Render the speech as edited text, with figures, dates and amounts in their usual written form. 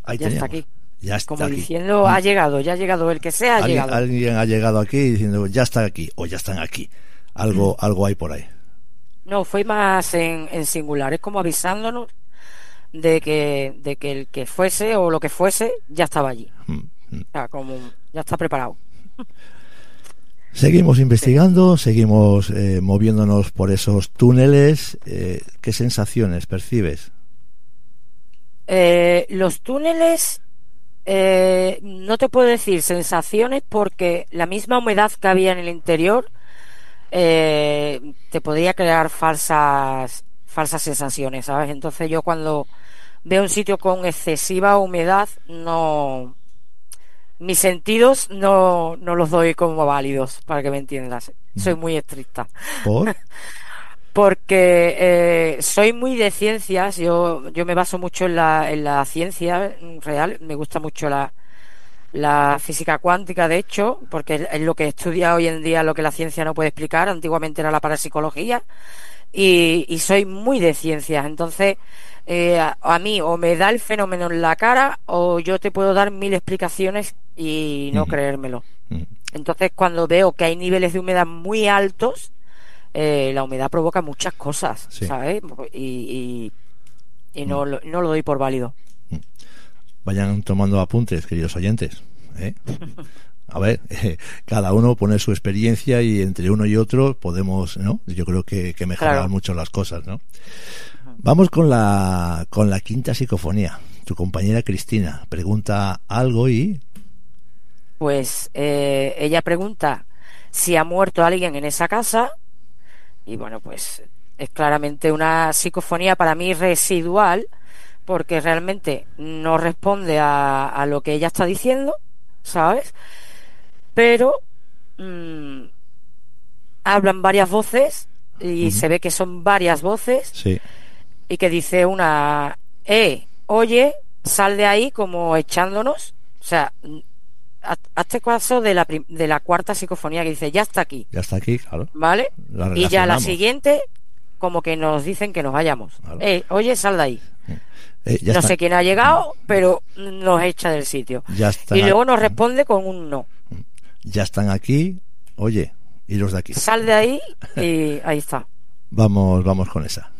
Ahí ya está teníamos. aquí. Ya está Como aquí. diciendo, ha llegado, ya ha llegado el que sea, ha llegado. Alguien ha llegado aquí diciendo, ya está aquí, o ya están aquí. Algo hay por ahí. No, fue más en singular, es como avisándonos de que el que fuese o lo que fuese ya estaba allí. O sea, como ya está preparado. Seguimos Sí. investigando, seguimos moviéndonos por esos túneles. ¿Qué sensaciones percibes? Los túneles, no te puedo decir sensaciones porque la misma humedad que había en el interior te podría crear falsas sensaciones, ¿sabes? Entonces yo cuando veo un sitio con excesiva humedad, no, mis sentidos no los doy como válidos, para que me entiendas. Soy muy estricta. ¿Por? Porque soy muy de ciencias, yo me baso mucho en la ciencia real, me gusta mucho la física cuántica, de hecho, porque es lo que estudia hoy en día, lo que la ciencia no puede explicar. Antiguamente era la parapsicología, y soy muy de ciencias. Entonces, a mí o me da el fenómeno en la cara o yo te puedo dar mil explicaciones y no Ujú, creérmelo. ujú. Entonces, cuando veo que hay niveles de humedad muy altos, la humedad provoca muchas cosas, Sí. ¿sabes? Y Mm. no lo doy por válido. Vayan tomando apuntes, queridos oyentes. ¿Eh? A ver, cada uno pone su experiencia y entre uno y otro podemos, ¿no? Yo creo que mejorar Claro. mucho las cosas, ¿no? Vamos con la quinta psicofonía. Tu compañera Cristina pregunta algo y... Pues ella pregunta si ha muerto alguien en esa casa. Y bueno, pues es claramente una psicofonía para mí residual, porque realmente no responde a lo que ella está diciendo, ¿sabes? Pero mm, hablan varias voces y Ujú. se ve que son varias voces Sí. y que dice una, oye, sal de ahí, como echándonos. O sea, hazte caso de la cuarta psicofonía que dice, ya está aquí, Ya está aquí, claro. ¿vale? La Y ya la relacionamos. siguiente, como que nos dicen que nos vayamos. Claro. Oye, sal de ahí. Ya No está. sé quién ha llegado, pero nos echa del sitio. Ya Y están aquí. luego nos responde con un no. Ya están aquí. Oye, y los de aquí. Sal de ahí y ahí está. Vamos con esa.